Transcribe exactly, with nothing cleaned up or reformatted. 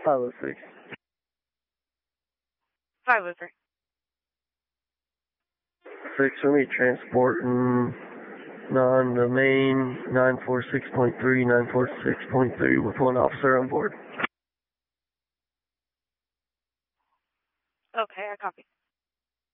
five oh six. five oh three. Six for me, transporting non-domain nine four six point three, nine four six point three with one officer on board. Okay, I copy.